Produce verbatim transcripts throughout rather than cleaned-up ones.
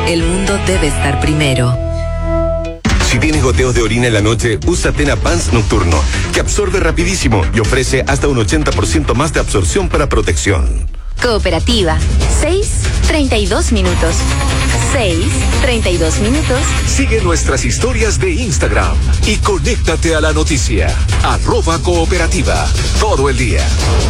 El mundo debe estar primero. Si tienes goteos de orina en la noche, usa Tena Pants Nocturno, que absorbe rapidísimo y ofrece hasta un ochenta por ciento más de absorción para protección. Cooperativa. seis, treinta y dos minutos. seis, treinta y dos minutos. Sigue nuestras historias de Instagram y conéctate a la noticia. Arroba Cooperativa. Todo el día.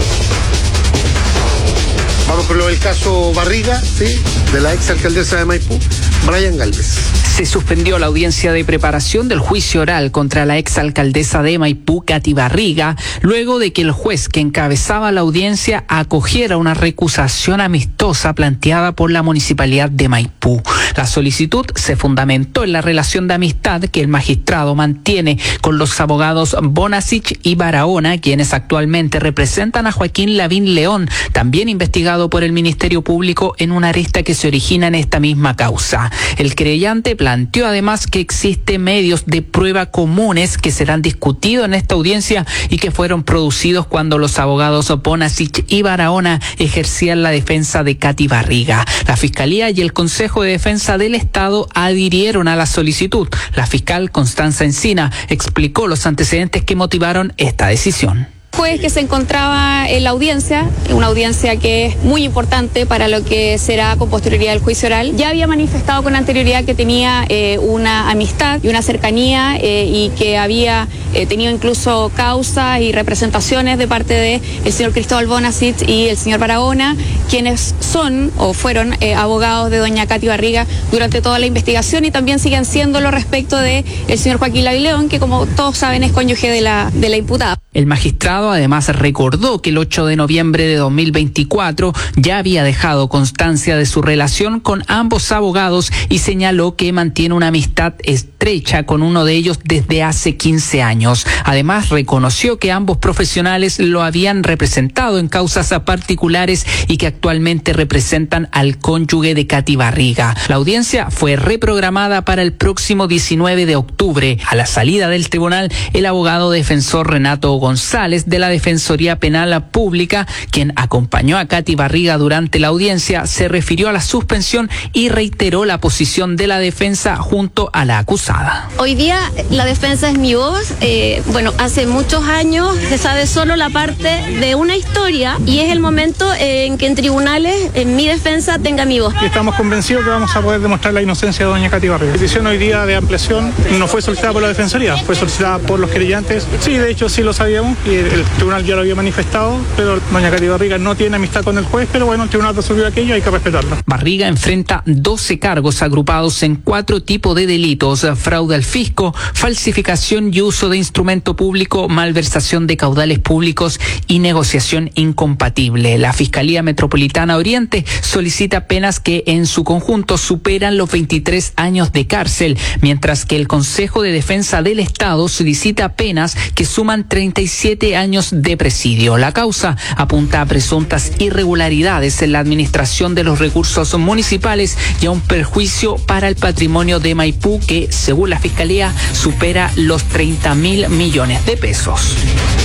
Vamos con lo del caso Barriga, ¿sí? De la ex alcaldesa de Maipú, Brian Gálvez. Se suspendió la audiencia de preparación del juicio oral contra la exalcaldesa de Maipú, Katy Barriga, luego de que el juez que encabezaba la audiencia acogiera una recusación amistosa planteada por la municipalidad de Maipú. La solicitud se fundamentó en la relación de amistad que el magistrado mantiene con los abogados Bonasich y Barahona, quienes actualmente representan a Joaquín Lavín León, también investigado por el Ministerio Público en una aresta que se origina en esta misma causa. El querellante planteó además que existen medios de prueba comunes que serán discutidos en esta audiencia y que fueron producidos cuando los abogados Bonasich y Barahona ejercían la defensa de Katy Barriga. La Fiscalía y el Consejo de Defensa del Estado adhirieron a la solicitud. La fiscal Constanza Encina explicó los antecedentes que motivaron esta decisión. Juez que se encontraba en la audiencia, una audiencia que es muy importante para lo que será con posterioridad el juicio oral, ya había manifestado con anterioridad que tenía eh, una amistad y una cercanía eh, y que había eh, tenido incluso causas y representaciones de parte de el señor Cristóbal Bonasich y el señor Barahona, quienes son o fueron eh, abogados de doña Katy Barriga durante toda la investigación y también siguen siéndolo respecto de el señor Joaquín Lavín León, que como todos saben es cónyuge de la, de la imputada. El magistrado además recordó que el ocho de noviembre de dos mil veinticuatro ya había dejado constancia de su relación con ambos abogados y señaló que mantiene una amistad estrecha con uno de ellos desde hace quince años. Además reconoció que ambos profesionales lo habían representado en causas particulares y que actualmente representan al cónyuge de Katy Barriga. La audiencia fue reprogramada para el próximo diecinueve de octubre. A la salida del tribunal, el abogado defensor Renato González de la Defensoría Penal Pública, quien acompañó a Katy Barriga durante la audiencia, se refirió a la suspensión y reiteró la posición de la defensa junto a la acusada. Hoy día la defensa es mi voz. Eh, bueno, hace muchos años se sabe solo la parte de una historia y es el momento en que en tribunales, en mi defensa, tenga mi voz. Estamos convencidos que vamos a poder demostrar la inocencia de doña Katy Barriga. La petición hoy día de ampliación no fue solicitada por la Defensoría, fue solicitada por los querellantes. Sí, de hecho sí lo sabíamos y el, el tribunal ya lo había manifestado, pero doña Katy Barriga no tiene amistad con el juez, pero bueno, el tribunal resolvió aquello, hay que respetarlo. Barriga enfrenta doce cargos agrupados en cuatro tipos de delitos: fraude al fisco, falsificación y uso de instrumento público, malversación de caudales públicos y negociación incompatible. La Fiscalía Metropolitana Oriente solicita penas que en su conjunto superan los veintitrés años de cárcel, mientras que el Consejo de Defensa del Estado solicita penas que suman treinta y siete años de presidio. La causa apunta a presuntas irregularidades en la administración de los recursos municipales y a un perjuicio para el patrimonio de Maipú que, según la Fiscalía, supera los treinta mil millones de pesos.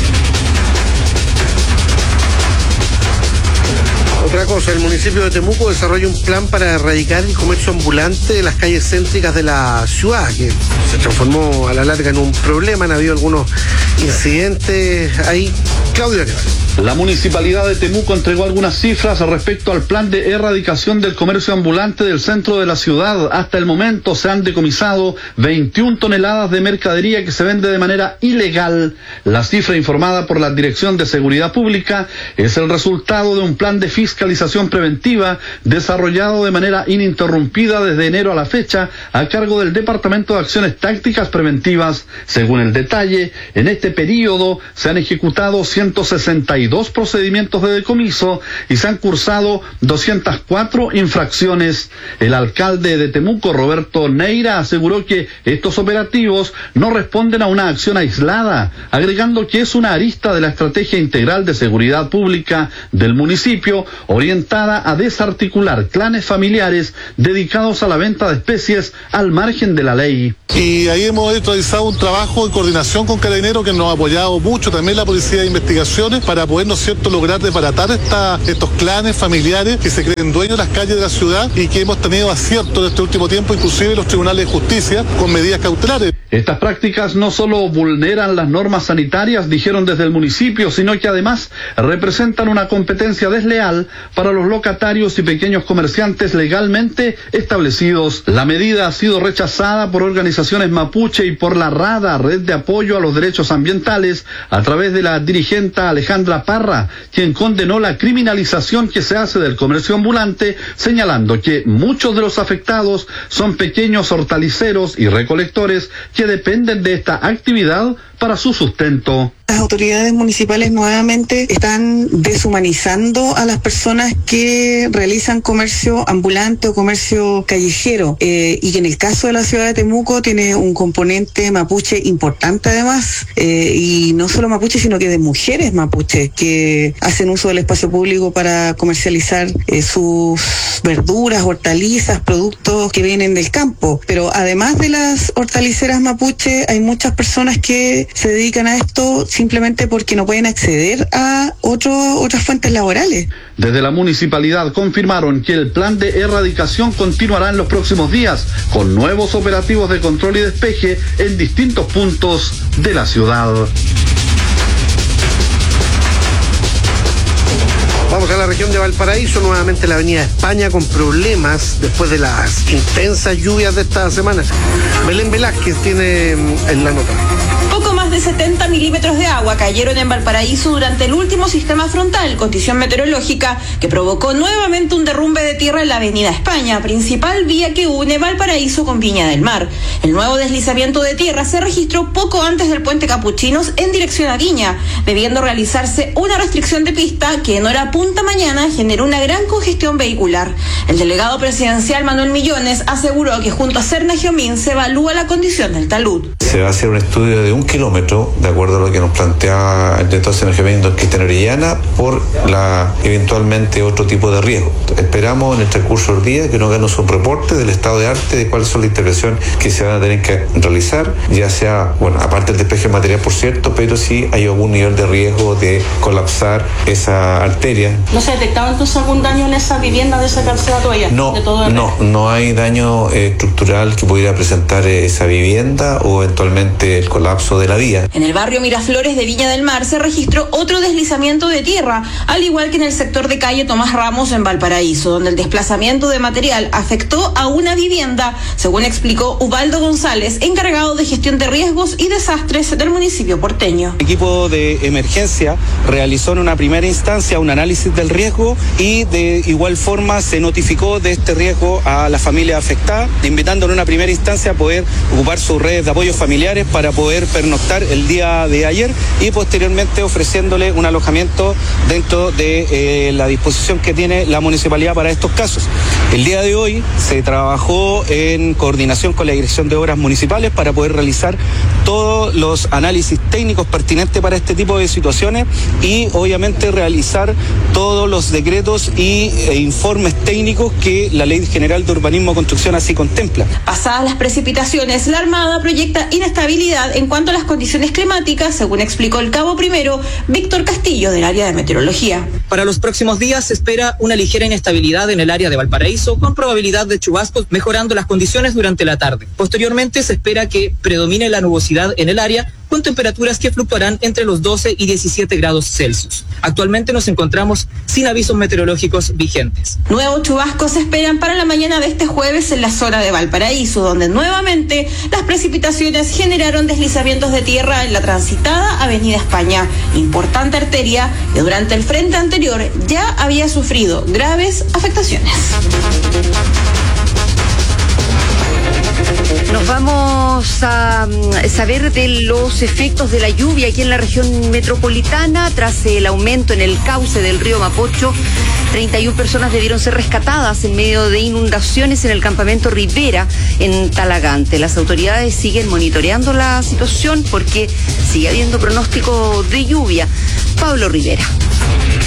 Otra cosa, el municipio de Temuco desarrolla un plan para erradicar el comercio ambulante de las calles céntricas de la ciudad, que se transformó a la larga en un problema. Han habido algunos incidentes ahí. Claudio Arevalo. La Municipalidad de Temuco entregó algunas cifras respecto al plan de erradicación del comercio ambulante del centro de la ciudad. Hasta el momento se han decomisado veintiuna toneladas de mercadería que se vende de manera ilegal. La cifra informada por la Dirección de Seguridad Pública es el resultado de un plan de fiscalización preventiva desarrollado de manera ininterrumpida desde enero a la fecha a cargo del Departamento de Acciones Tácticas Preventivas. Según el detalle, en este periodo se han ejecutado ciento sesenta y dos procedimientos de decomiso y se han cursado doscientas cuatro infracciones. El alcalde de Temuco, Roberto Neira, aseguró que estos operativos no responden a una acción aislada, agregando que es una arista de la estrategia integral de seguridad pública del municipio, orientada a desarticular clanes familiares dedicados a la venta de especies al margen de la ley. Y ahí hemos realizado un trabajo en coordinación con Carabineros que nos ha apoyado mucho, también la Policía de Investigaciones, para poder, ¿no es cierto?, lograr desbaratar esta, estos clanes familiares que se creen dueños de las calles de la ciudad y que hemos tenido aciertos en este último tiempo, inclusive los tribunales de justicia, con medidas cautelares. Estas prácticas no solo vulneran las normas sanitarias, dijeron desde el municipio, sino que además representan una competencia desleal para los locatarios y pequeños comerciantes legalmente establecidos. La medida ha sido rechazada por organizaciones mapuche y por la RADA, Red de Apoyo a los Derechos Ambientales, a través de la dirigente Alejandra Parra, quien condenó la criminalización que se hace del comercio ambulante, señalando que muchos de los afectados son pequeños hortaliceros y recolectores que dependen de esta actividad para su sustento. Las autoridades municipales nuevamente están deshumanizando a las personas que realizan comercio ambulante o comercio callejero, eh, y que en el caso de la ciudad de Temuco tiene un componente mapuche importante además, eh, y no solo mapuche sino que de mujeres mapuches que hacen uso del espacio público para comercializar eh, sus verduras, hortalizas, productos que vienen del campo. Pero además de las hortaliceras mapuche, hay muchas personas que se dedican a esto simplemente porque no pueden acceder a otro, otras fuentes laborales. Desde la municipalidad confirmaron que el plan de erradicación continuará en los próximos días, con nuevos operativos de control y despeje en distintos puntos de la ciudad. Vamos a la región de Valparaíso, nuevamente la avenida España con problemas después de las intensas lluvias de esta semana. Belén Velázquez tiene en la nota. Poco más de setenta milímetros de agua cayeron en Valparaíso durante el último sistema frontal, condición meteorológica que provocó nuevamente un derrumbe de tierra en la avenida España, principal vía que une Valparaíso con Viña del Mar. El nuevo deslizamiento de tierra se registró poco antes del puente Capuchinos en dirección a Viña, debiendo realizarse una restricción de pista que en hora punta mañana generó una gran congestión vehicular. El delegado presidencial Manuel Millones aseguró que junto a Serna Giomín se evalúa la condición del talud. Se va a hacer un estudio de un kilómetro, de acuerdo a lo que nos plantea el director Serna Giomín, don Cristian Orellana, por la eventualmente otro tipo de riesgo. Esperamos en el transcurso del día que nos hagan un reporte del estado de arte de cuáles son las intervenciones que se van a tener que realizar, ya sea, bueno, aparte del despeje material, por cierto, pero si hay algún nivel de riesgo de colapsar esa arteria. ¿No se ha detectado entonces algún daño en esa vivienda de esa calzada todavía? No, de todo el no, no hay daño eh, estructural que pudiera presentar eh, esa vivienda o eventualmente el colapso de la vía. En el barrio Miraflores de Viña del Mar se registró otro deslizamiento de tierra, al igual que en el sector de calle Tomás Ramos en Valparaíso, donde el desplazamiento de material afectó a una vivienda, según explicó Ubaldo González, encargado de gestión de riesgos y desastres del municipio porteño. El equipo de emergencia realizó en una primera instancia un análisis del riesgo y de igual forma se notificó de este riesgo a la familia afectada, invitando en una primera instancia a poder ocupar sus redes de apoyo familiares para poder pernoctar el día de ayer y posteriormente ofreciéndole un alojamiento dentro de eh, la disposición que tiene la municipalidad para estos casos. El día de hoy se trabajó en coordinación con la Dirección de Obras Municipales para poder realizar todos los análisis técnicos pertinentes para este tipo de situaciones y obviamente realizar todos los decretos y e informes técnicos que la Ley General de Urbanismo y Construcción así contempla. Pasadas las precipitaciones, la Armada proyecta inestabilidad en cuanto a las condiciones climáticas, según explicó el cabo primero Víctor Castillo del área de meteorología. Para los próximos días se espera una ligera inestabilidad en el área de Valparaíso con probabilidad de chubascos, mejorando las condiciones durante la tarde. Posteriormente se espera que predomine la nubosidad en el área con temperaturas que fluctuarán entre los doce y diecisiete grados Celsius. Actualmente nos encontramos sin avisos meteorológicos vigentes. Nuevos chubascos se esperan para la mañana de este jueves en la zona de Valparaíso, donde nuevamente las precipitaciones generaron deslizamientos de tierra en la transitada Avenida España, importante arteria que durante el frente anterior ya había sufrido graves afectaciones. Nos vamos a saber de los efectos de la lluvia aquí en la región metropolitana. Tras el aumento en el cauce del río Mapocho, treinta y una personas debieron ser rescatadas en medio de inundaciones en el campamento Rivera en Talagante. Las autoridades siguen monitoreando la situación porque sigue habiendo pronóstico de lluvia. Pablo Rivera.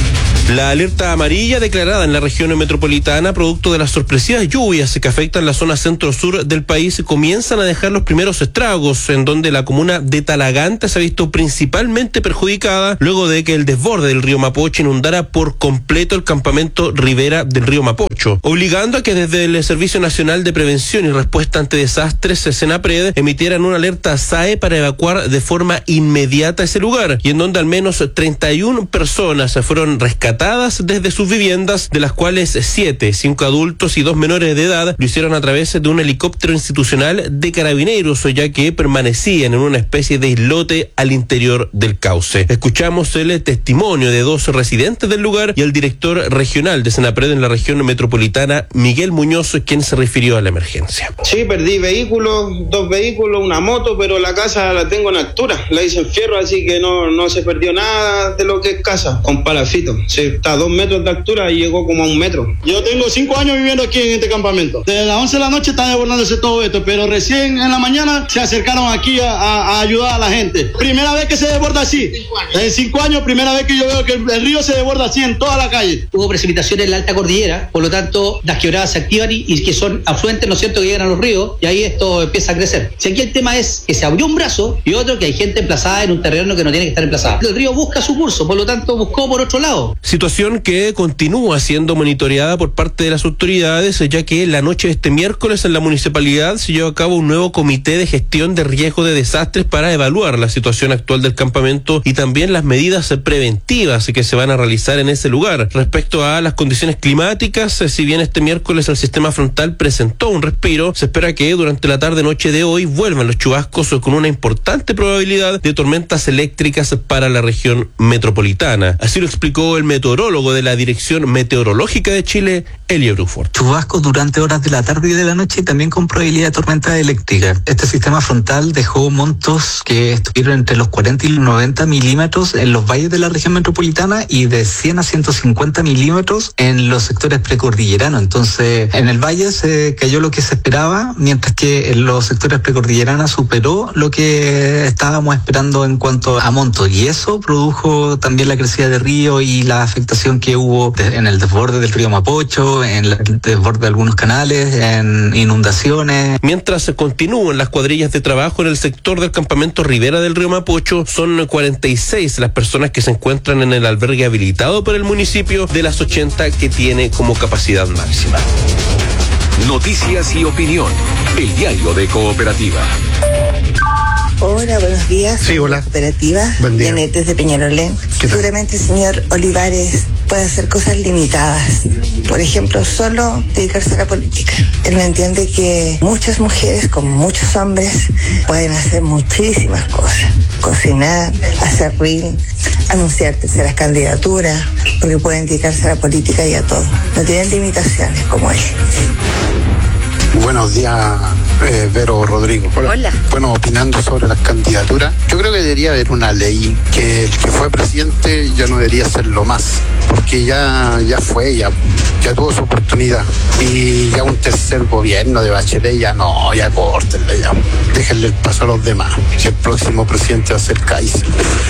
La alerta amarilla declarada en la región metropolitana, producto de las sorpresivas lluvias que afectan la zona centro-sur del país, comienzan a dejar los primeros estragos, en donde la comuna de Talagante se ha visto principalmente perjudicada luego de que el desborde del río Mapocho inundara por completo el campamento Rivera del río Mapocho, obligando a que desde el Servicio Nacional de Prevención y Respuesta ante Desastres, SENAPRED, emitieran una alerta S A E para evacuar de forma inmediata ese lugar, y en donde al menos treinta y una personas fueron rescatadas desde sus viviendas, de las cuales siete, cinco adultos y dos menores de edad, lo hicieron a través de un helicóptero institucional de Carabineros, ya que permanecían en una especie de islote al interior del cauce. Escuchamos el testimonio de dos residentes del lugar y el director regional de SENAPRED en la región metropolitana, Miguel Muñoz, quien se refirió a la emergencia. Sí, perdí vehículos, dos vehículos, una moto, pero la casa la tengo en altura, la hice en fierro, así que no, no se perdió nada de lo que es casa, con palafito. Sí, está a dos metros de altura y llegó como a un metro. Yo tengo cinco años viviendo aquí en este campamento. Desde las once de la noche está desbordándose todo esto, pero recién en la mañana se acercaron aquí a, a, a ayudar a la gente. Primera vez que se desborda así. En cinco años, primera vez que yo veo que el, el río se desborda así en toda la calle. Hubo precipitaciones en la alta cordillera, por lo tanto las quebradas se activan y, y que son afluentes, ¿no es cierto?, que llegan a los ríos, y ahí esto empieza a crecer. Si aquí el tema es que se abrió un brazo y otro que hay gente emplazada en un terreno que no tiene que estar emplazada. El río busca su curso, por lo tanto buscó por otro lado. Situación que continúa siendo monitoreada por parte de las autoridades, ya que la noche de este miércoles en la municipalidad se llevó a cabo un nuevo comité de gestión de riesgo de desastres para evaluar la situación actual del campamento y también las medidas preventivas que se van a realizar en ese lugar. Respecto a las condiciones climáticas, si bien este miércoles el sistema frontal presentó un respiro, se espera que durante la tarde-noche de hoy vuelvan los chubascos con una importante probabilidad de tormentas eléctricas para la región metropolitana. Así lo explicó el meteorólogo de la Dirección Meteorológica de Chile, Elio Bruford. Chubascos durante horas de la tarde y de la noche y también con probabilidad de tormenta eléctrica. Este sistema frontal dejó montos que estuvieron entre los cuarenta y los noventa milímetros en los valles de la región metropolitana y de cien a ciento cincuenta milímetros en los sectores precordilleranos. Entonces, en el valle se cayó lo que se esperaba, mientras que en los sectores precordilleranos superó lo que estábamos esperando en cuanto a montos. Y eso produjo también la crecida de río y la afectación que hubo en el desborde del río Mapocho, en el desborde de algunos canales, en inundaciones. Mientras se continúan las cuadrillas de trabajo en el sector del campamento Rivera del río Mapocho, son cuarenta y seis las personas que se encuentran en el albergue habilitado por el municipio de las ochenta que tiene como capacidad máxima. Noticias y opinión, el diario de Cooperativa. Hola, buenos días. Sí, hola. Cooperativa, Janet de Peñarolén. Seguramente el señor Olivares puede hacer cosas limitadas. Por ejemplo, solo dedicarse a la política. Él no entiende que muchas mujeres, como muchos hombres, pueden hacer muchísimas cosas. Cocinar, hacer reel, anunciar terceras candidaturas, porque pueden dedicarse a la política y a todo. No tienen limitaciones como él. Buenos días, eh, Vero Rodrigo. Hola. Bueno, opinando sobre las candidaturas, yo creo que debería haber una ley que el que fue presidente ya no debería serlo más, porque ya, ya fue, ya, ya tuvo su oportunidad. Y ya un tercer gobierno de Bachelet, ya no, ya córtenle, ya. Déjenle el paso a los demás, que el próximo presidente va a ser Kaiser.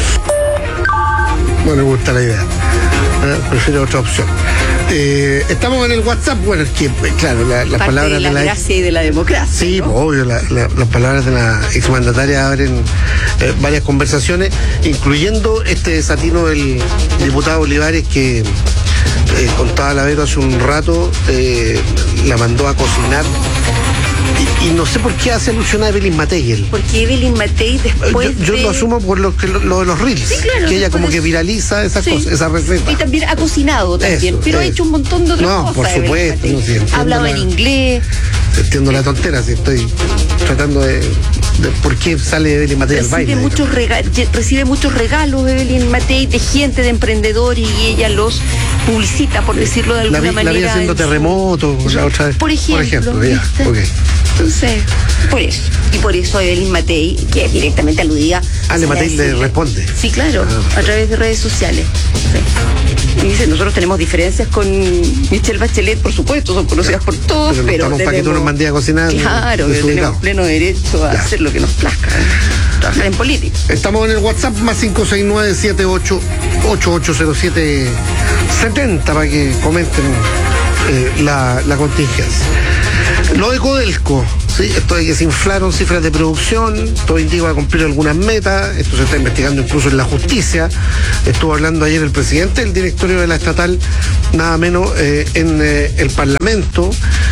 No le gusta la idea. ¿Eh? Prefiero otra opción. Eh, estamos en el WhatsApp. Bueno, es que, claro, la, las Parte palabras de la, de la gracia y de la democracia. Sí, ¿no? pues, obvio, la, la, las palabras de la exmandataria abren eh, varias conversaciones, incluyendo este desatino del diputado Olivares que eh, contaba la Vero hace un rato, eh, la mandó a cocinar. Y, y no sé por qué hace alusión a Evelyn Matei. Porque Evelyn Matei después Yo, yo de... lo asumo por lo, que, lo, lo de los reels, sí, claro, que ella como es... que viraliza esas sí. cosas, esa receta. Y también ha cocinado también, Eso, pero eso. ha hecho un montón de otras no, cosas. por supuesto. No, sí, ha hablado la, en inglés. Entiendo la tontera, si estoy tratando de, de por qué sale Evelyn Matei al baile. Muchos rega- recibe muchos regalos Evelyn Matei de gente, de emprendedores, y ella los publicita, por decirlo de alguna la vi, manera. La vi haciendo terremotos la otra vez. Por ejemplo. Por ejemplo, ya, okay. Entonces, por eso. Y por eso Evelyn Matei, que es directamente aludida. Ah, le Matei le responde. Sí, claro, ah, a través de redes sociales. Sí. Y dice, nosotros tenemos diferencias con Michelle Bachelet, por supuesto, son conocidas por todos, pero, pero tenemos... para que tú nos mandes a cocinar. Claro, pero tenemos pleno derecho a ya. hacer lo que nos plazca, ¿eh? Trabajar en política. Estamos en el WhatsApp más cinco seis nueve siete ocho ocho ocho cero siete siete cero para que comenten eh, la, la contingencia. Lo de Codelco, ¿sí? Esto de que se inflaron cifras de producción, todo indica a cumplir algunas metas, esto se está investigando incluso en la justicia. Estuvo hablando ayer el presidente del directorio de la estatal, nada menos eh, en eh, el Parlamento.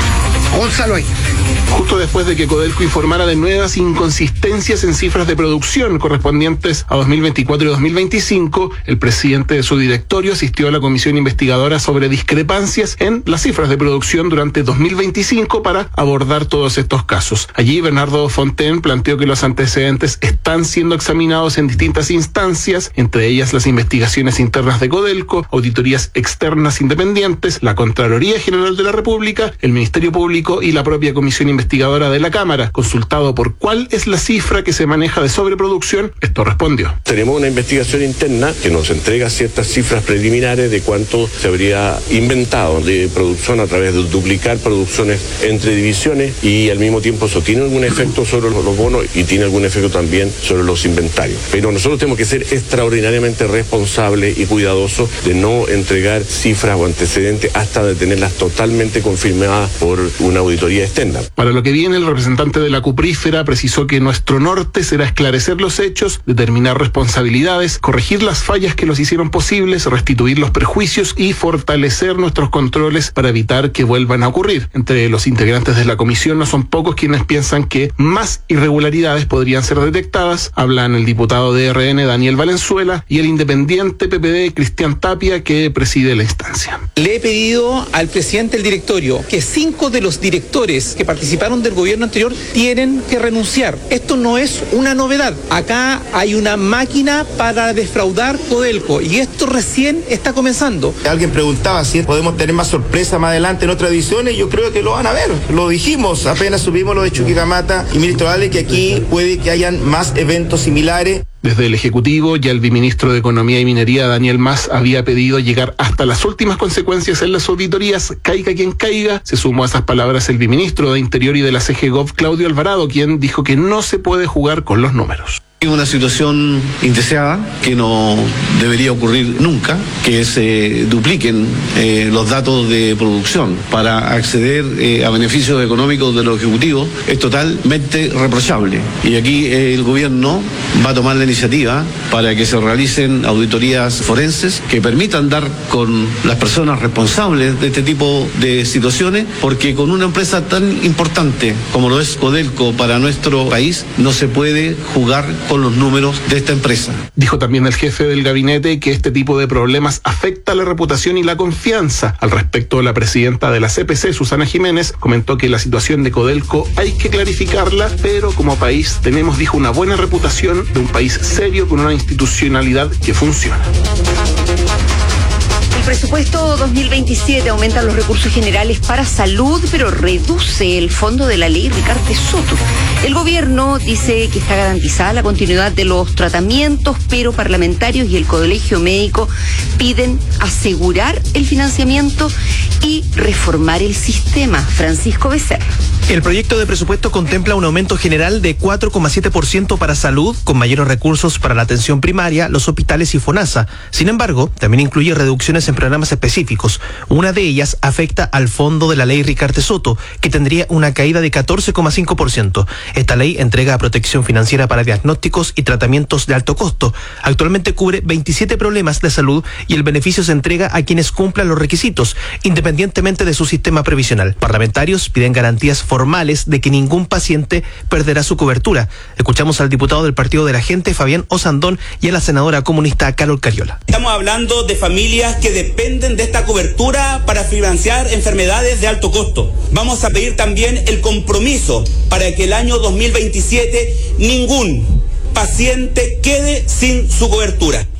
Gonzalo ahí. Justo después de que Codelco informara de nuevas inconsistencias en cifras de producción correspondientes a dos mil veinticuatro y dos mil veinticinco, el presidente de su directorio asistió a la comisión investigadora sobre discrepancias en las cifras de producción durante dos mil veinticinco para abordar todos estos casos. Allí Bernardo Fontaine planteó que los antecedentes están siendo examinados en distintas instancias, entre ellas las investigaciones internas de Codelco, auditorías externas independientes, la Contraloría General de la República, el Ministerio Público y la propia comisión investigadora de la Cámara. Consultado por cuál es la cifra que se maneja de sobreproducción, esto respondió. Tenemos una investigación interna que nos entrega ciertas cifras preliminares de cuánto se habría inventado de producción a través de duplicar producciones entre divisiones, y al mismo tiempo eso tiene algún efecto sobre los, los bonos y tiene algún efecto también sobre los inventarios. Pero nosotros tenemos que ser extraordinariamente responsables y cuidadosos de no entregar cifras o antecedentes hasta de tenerlas totalmente confirmadas por una auditoría externa. Para lo que viene, el representante de la Cuprífera precisó que nuestro norte será esclarecer los hechos, determinar responsabilidades, corregir las fallas que los hicieron posibles, restituir los perjuicios y fortalecer nuestros controles para evitar que vuelvan a ocurrir. Entre los integrantes de la comisión no son pocos quienes piensan que más irregularidades podrían ser detectadas. Hablan el diputado de R N Daniel Valenzuela y el independiente P P D Cristian Tapia, que preside la instancia. Le he pedido al presidente del directorio que cinco de los directores que participaron del gobierno anterior tienen que renunciar. Esto no es una novedad. Acá hay una máquina para defraudar Codelco y esto recién está comenzando. Alguien preguntaba si podemos tener más sorpresa más adelante en otras ediciones. Yo creo que lo van a ver. Lo dijimos apenas subimos lo de Chuquicamata y ministro Ale, que aquí puede que hayan más eventos similares. Desde el Ejecutivo, ya el viceministro de Economía y Minería, Daniel Mas, había pedido llegar hasta las últimas consecuencias en las auditorías, caiga quien caiga. Se sumó a esas palabras el viceministro de Interior y de la C G Gov, Claudio Alvarado, quien dijo que no se puede jugar con los números. Es una situación indeseada que no debería ocurrir nunca, que se dupliquen eh, los datos de producción para acceder eh, a beneficios económicos de los ejecutivos. Es totalmente reprochable. Y aquí eh, el gobierno va a tomar la iniciativa para que se realicen auditorías forenses que permitan dar con las personas responsables de este tipo de situaciones, porque con una empresa tan importante como lo es Codelco para nuestro país, no se puede jugar con los números de esta empresa. Dijo también el jefe del gabinete que este tipo de problemas afecta la reputación y la confianza. Al respecto, la presidenta de la C P C, Susana Jiménez, comentó que la situación de Codelco hay que clarificarla, pero como país tenemos, dijo, una buena reputación de un país serio con una institucionalidad que funciona. El presupuesto dos mil veintisiete aumenta los recursos generales para salud, pero reduce el fondo de la ley Ricardo Soto. El gobierno dice que está garantizada la continuidad de los tratamientos, pero parlamentarios y el Colegio Médico piden asegurar el financiamiento y reformar el sistema. Francisco Becerra. El proyecto de presupuesto contempla un aumento general de cuatro coma siete por ciento para salud, con mayores recursos para la atención primaria, los hospitales y FONASA. Sin embargo, también incluye reducciones en programas específicos. Una de ellas afecta al fondo de la ley Ricardo Soto, que tendría una caída de catorce coma cinco por ciento. Esta ley entrega protección financiera para diagnósticos y tratamientos de alto costo. Actualmente cubre veintisiete problemas de salud y el beneficio se entrega a quienes cumplan los requisitos, independientemente de su sistema previsional. Parlamentarios piden garantías formales de que ningún paciente perderá su cobertura. Escuchamos al diputado del Partido de la Gente, Fabián Osandón, y a la senadora comunista Carol Cariola. Estamos hablando de familias que dependen de esta cobertura para financiar enfermedades de alto costo. Vamos a pedir también el compromiso para que el año dos mil veintisiete ningún paciente quede sin su cobertura.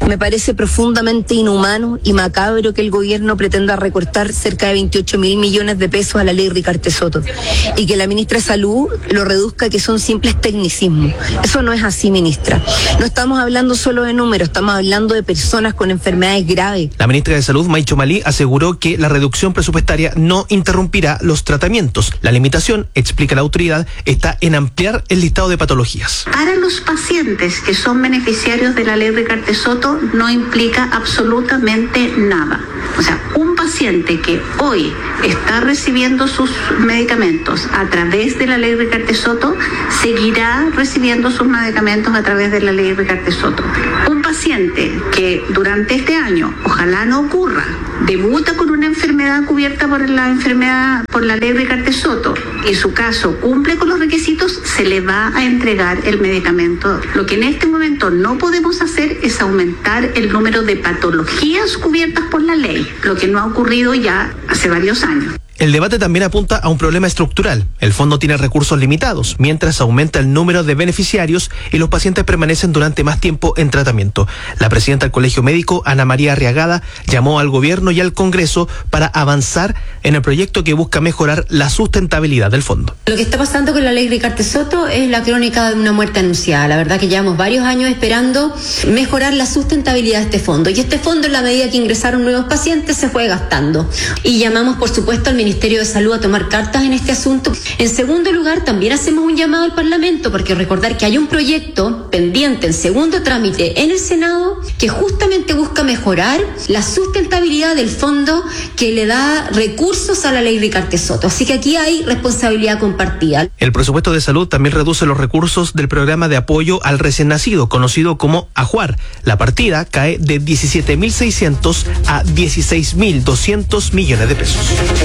Me parece profundamente inhumano y macabro que el gobierno pretenda recortar cerca de veintiocho mil millones de pesos a la ley Ricardo Soto y que la ministra de Salud lo reduzca a que son simples tecnicismos. Eso no es así, ministra. No estamos hablando solo de números, estamos hablando de personas con enfermedades graves. La ministra de Salud, Maicho Malí, aseguró que la reducción presupuestaria no interrumpirá los tratamientos. La limitación, explica la autoridad, está en ampliar el listado de patologías. Para los pacientes que son beneficiarios de la ley Ricardo Soto no implica absolutamente nada. O sea, un paciente que hoy está recibiendo sus medicamentos a través de la ley Ricardo Soto seguirá recibiendo sus medicamentos a través de la ley Ricardo Soto. Un paciente que durante este año, ojalá no ocurra, debuta con una enfermedad cubierta por la enfermedad por la ley Ricardo Soto y su caso cumple con los requisitos, se le va a entregar el medicamento. Lo que en este momento no podemos hacer es aumentar el número de patologías cubiertas por la ley, lo que no ha ocurrido ya hace varios años. El debate también apunta a un problema estructural. El fondo tiene recursos limitados, mientras aumenta el número de beneficiarios y los pacientes permanecen durante más tiempo en tratamiento. La presidenta del Colegio Médico, Ana María Arriagada, llamó al gobierno y al Congreso para avanzar en el proyecto que busca mejorar la sustentabilidad del fondo. Lo que está pasando con la ley Ricardo Soto es la crónica de una muerte anunciada. La verdad que llevamos varios años esperando mejorar la sustentabilidad de este fondo. Y este fondo, en la medida que ingresaron nuevos pacientes, se fue gastando. Y llamamos, por supuesto, al Ministerio Ministerio de Salud a tomar cartas en este asunto. En segundo lugar, también hacemos un llamado al Parlamento, porque recordar que hay un proyecto pendiente en segundo trámite en el Senado que justamente busca mejorar la sustentabilidad del fondo que le da recursos a la ley Ricardo Soto. Así que aquí hay responsabilidad compartida. El presupuesto de salud también reduce los recursos del programa de apoyo al recién nacido, conocido como AJUAR. La partida cae de diecisiete mil seiscientos a dieciséis mil doscientos millones de pesos.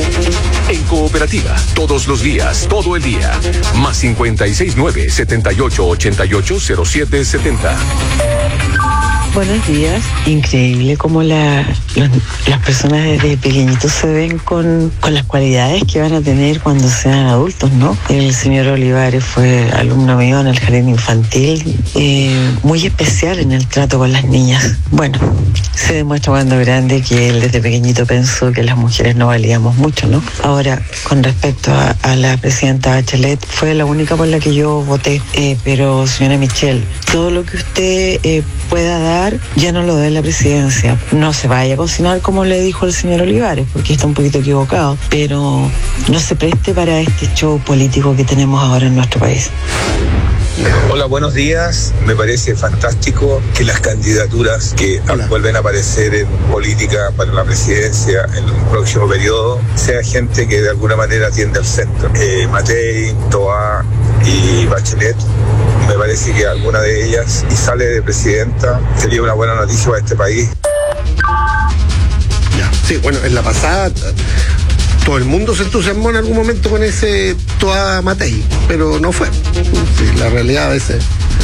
En Cooperativa, todos los días, todo el día. Más cincuenta y seis nueve, setenta y ocho ochenta y ocho cero siete setenta. Buenos días. Increíble cómo la, los, las personas desde pequeñitos se ven con, con las cualidades que van a tener cuando sean adultos, ¿no? El señor Olivares fue alumno mío en el jardín infantil, eh, muy especial en el trato con las niñas. Bueno, se demuestra cuando grande que él desde pequeñito pensó que las mujeres no valíamos mucho, ¿no? Ahora, con respecto a, a la presidenta Bachelet, fue la única por la que yo voté, eh, pero señora Michelle, todo lo que usted eh, pueda dar ya no lo dé la presidencia. No se vaya a cocinar como le dijo el señor Olivares, porque está un poquito equivocado, pero no se preste para este show político que tenemos ahora en nuestro país. Hola, buenos días. Me parece fantástico que las candidaturas que Hola. vuelven a aparecer en política para la presidencia en un próximo periodo sea gente que de alguna manera atiende al centro. Eh, Matei, Toá y Bachelet, me parece que alguna de ellas, y sale de presidenta, sería una buena noticia para este país. Ya, sí, bueno, en la pasada todo el mundo se entusiasmó en algún momento con ese Toa Matei, pero no fue. Sí, la realidad a veces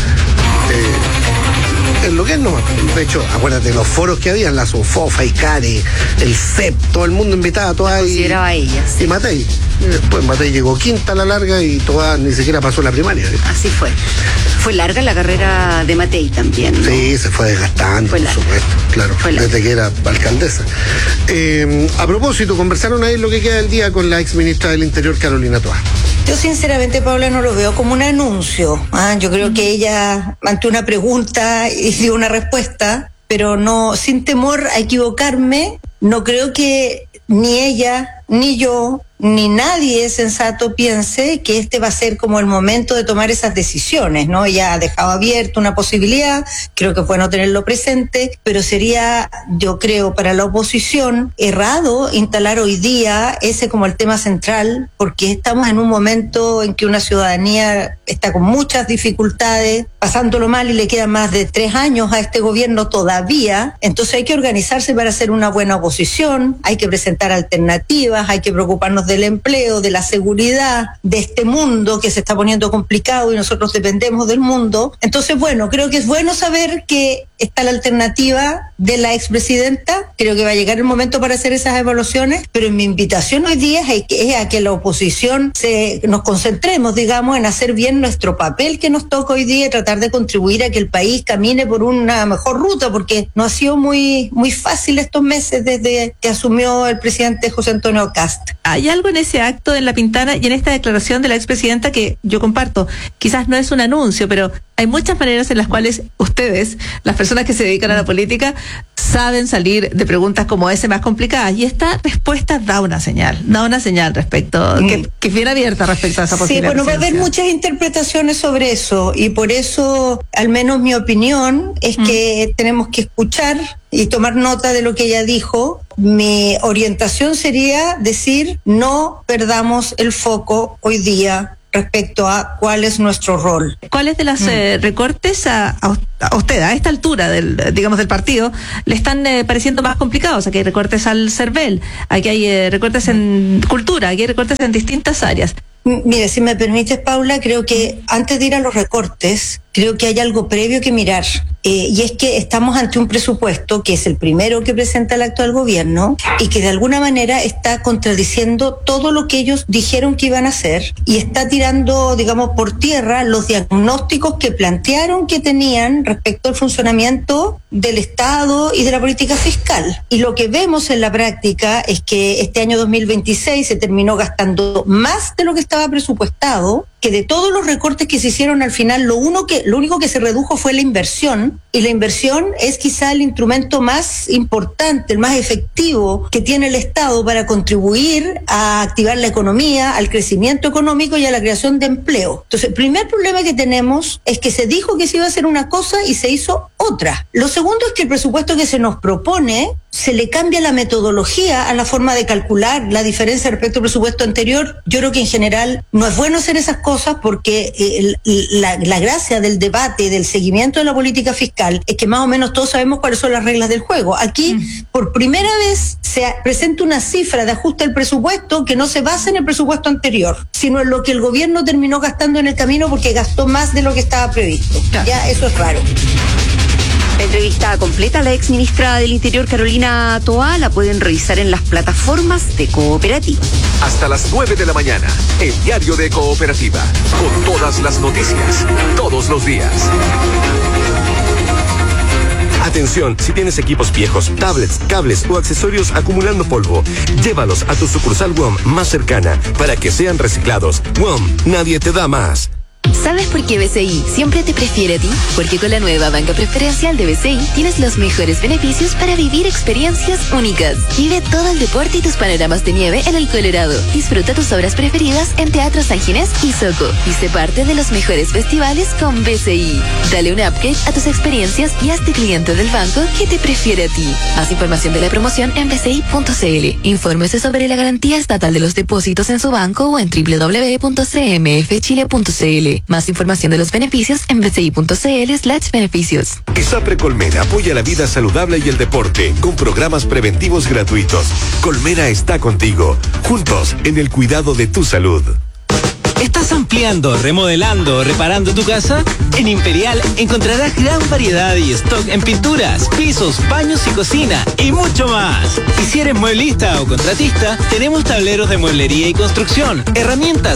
eh, es lo que es, no. De hecho, acuérdate de los foros que había, la Sofofa, Icare, el C E P, todo el mundo invitaba a Toa y, a ella, sí. y Matei. Después Matei llegó quinta a la larga y Toa ni siquiera pasó la primaria. ¿Sí? Así fue. Fue larga la carrera de Matei también, ¿no? Sí, se fue desgastando, fue por larga. supuesto, claro, fue desde larga. que era alcaldesa. Eh, a propósito, conversaron ahí lo que queda del día con la ex ministra del Interior, Carolina Toá. Yo sinceramente, Paula, no lo veo como un anuncio. ¿ah? Yo creo que ella ante una pregunta y dio una respuesta, pero no, sin temor a equivocarme, no creo que ni ella, ni yo, ni nadie sensato piense que este va a ser como el momento de tomar esas decisiones, ¿no? Ella ha dejado abierta una posibilidad, creo que fue no tenerlo presente, pero sería, yo creo, para la oposición errado instalar hoy día ese como el tema central, porque estamos en un momento en que una ciudadanía está con muchas dificultades, pasándolo mal y le quedan más de tres años a este gobierno todavía, entonces hay que organizarse para hacer una buena oposición, hay que presentar alternativas, hay que preocuparnos de del empleo, de la seguridad, de este mundo que se está poniendo complicado y nosotros dependemos del mundo. Entonces, bueno, creo que es bueno saber que está la alternativa de la expresidenta. Creo que va a llegar el momento para hacer esas evaluaciones, pero mi invitación hoy día es a que, es a que la oposición se, nos concentremos, digamos, en hacer bien nuestro papel que nos toca hoy día y tratar de contribuir a que el país camine por una mejor ruta, porque no ha sido muy, muy fácil estos meses desde que asumió el presidente José Antonio Kast. Hay algo en ese acto en La Pintana y en esta declaración de la expresidenta que yo comparto. Quizás no es un anuncio, pero hay muchas maneras en las cuales ustedes, las personas que se dedican a la política, saben salir de preguntas como ese más complicadas. Y esta respuesta da una señal, da una señal respecto, mm. que, que es bien abierta respecto a esa posibilidad. Sí, bueno, va a haber muchas interpretaciones sobre eso y por eso, al menos mi opinión, es mm. que tenemos que escuchar y tomar nota de lo que ella dijo. Mi orientación sería decir, no perdamos el foco hoy día respecto a cuál es nuestro rol. ¿Cuáles de los mm. eh, recortes a, a usted, a esta altura del, digamos, del partido, le están eh, pareciendo más complicados? Aquí hay recortes al CERVEL, aquí hay eh, recortes en cultura, aquí hay recortes en distintas áreas. Mire, si me permites, Paula, creo que antes de ir a los recortes, creo que hay algo previo que mirar, eh, y es que estamos ante un presupuesto que es el primero que presenta el actual gobierno y que de alguna manera está contradiciendo todo lo que ellos dijeron que iban a hacer y está tirando, digamos, por tierra los diagnósticos que plantearon que tenían respecto al funcionamiento del Estado y de la política fiscal. Y lo que vemos en la práctica es que este año dos mil veintiséis se terminó gastando más de lo que estaba presupuestado, que de todos los recortes que se hicieron al final, lo, uno que, lo único que se redujo fue la inversión, y la inversión es quizá el instrumento más importante, el más efectivo que tiene el Estado para contribuir a activar la economía, al crecimiento económico y a la creación de empleo. Entonces, el primer problema que tenemos es que se dijo que se iba a hacer una cosa y se hizo otra. Lo segundo es que el presupuesto que se nos propone, se le cambia la metodología a la forma de calcular la diferencia respecto al presupuesto anterior. Yo creo que en general no es bueno hacer esas cosas porque eh, la, la gracia del debate, del seguimiento de la política fiscal, es que más o menos todos sabemos cuáles son las reglas del juego. Aquí, mm. por primera vez, se presenta una cifra de ajuste al presupuesto que no se basa en el presupuesto anterior, sino en lo que el gobierno terminó gastando en el camino porque gastó más de lo que estaba previsto. Claro. Ya, eso es raro. La entrevista completa a la ex ministra del Interior, Carolina Toá, la pueden revisar en las plataformas de Cooperativa. Hasta las nueve de la mañana, el diario de Cooperativa, con todas las noticias, todos los días. Atención, si tienes equipos viejos, tablets, cables o accesorios acumulando polvo, llévalos a tu sucursal W O M más cercana para que sean reciclados. W O M, nadie te da más. ¿Sabes por qué B C I siempre te prefiere a ti? Porque con la nueva banca preferencial de B C I tienes los mejores beneficios para vivir experiencias únicas. Vive todo el deporte y tus panoramas de nieve en el Colorado. Disfruta tus obras preferidas en Teatro San Ginés y Soco. Y sé parte de los mejores festivales con B C I. Dale un upgrade a tus experiencias y hazte cliente del banco que te prefiere a ti. Más información de la promoción en b c i punto c l. Infórmese sobre la garantía estatal de los depósitos en su banco o en w w w punto c m f chile punto c l. Más información de los beneficios en b c i punto c l slash beneficios. ISAPRE Colmena apoya la vida saludable y el deporte con programas preventivos gratuitos. Colmena está contigo, juntos en el cuidado de tu salud. ¿Estás ampliando, remodelando o reparando tu casa? En Imperial encontrarás gran variedad y stock en pinturas, pisos, baños y cocina y mucho más. Y si eres mueblista o contratista, tenemos tableros de mueblería y construcción, herramientas